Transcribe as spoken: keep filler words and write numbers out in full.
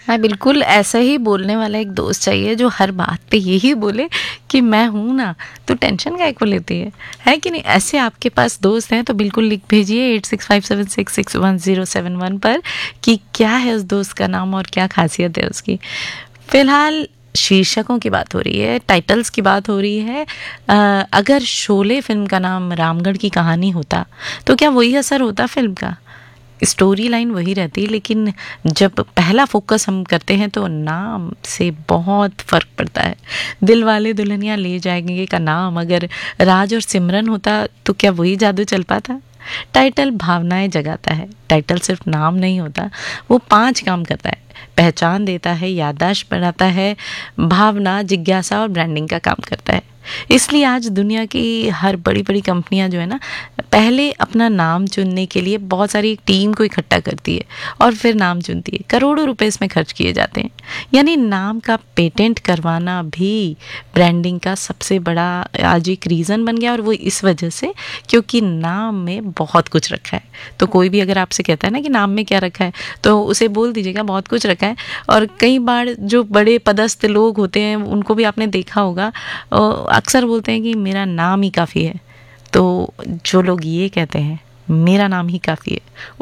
हाँ, बिल्कुल ऐसा ही बोलने वाला एक दोस्त चाहिए जो हर बात पे यही बोले कि मैं हूँ ना, तो टेंशन काहे को लेती है है कि नहीं। ऐसे आपके पास दोस्त हैं तो बिल्कुल लिख भेजिए eight six five seven six six one zero seven one पर कि क्या है उस दोस्त का नाम और क्या खासियत है उसकी। फिलहाल शीर्षकों की बात हो रही है, टाइटल्स की बात हो रही है। अ, अगर शोले फिल्म का नाम रामगढ़ की कहानी होता तो क्या वही असर होता फिल्म का? स्टोरी लाइन वही रहती, लेकिन जब पहला फोकस हम करते हैं तो नाम से बहुत फ़र्क पड़ता है। दिल वाले दुल्हनिया ले जाएंगे का नाम अगर राज और सिमरन होता तो क्या वही जादू चल पाता? टाइटल भावनाएं जगाता है, टाइटल सिर्फ नाम नहीं होता, वो पांच काम करता है। पहचान देता है, याददाश्त बढ़ाता है, भावना, जिज्ञासा और ब्रांडिंग का काम करता है। इसलिए आज दुनिया की हर बड़ी बड़ी कंपनियां जो है ना, पहले अपना नाम चुनने के लिए बहुत सारी टीम को इकट्ठा करती है और फिर नाम चुनती है। करोड़ों रुपए इसमें खर्च किए जाते हैं। यानी नाम का पेटेंट करवाना भी ब्रांडिंग का सबसे बड़ा आज एक रीज़न बन गया, और वो इस वजह से क्योंकि नाम में बहुत कुछ रखा है। तो कोई भी अगर आपसे कहता है ना कि नाम में क्या रखा है, तो उसे बोल दीजिएगा बहुत कुछ रखा है। और कई बार जो बड़े पदस्थ लोग होते हैं उनको भी आपने देखा होगा, अक्सर बोलते हैं कि मेरा नाम ही काफ़ी है। तो जो लोग ये कहते हैं मेरा नाम ही काफ़ी है,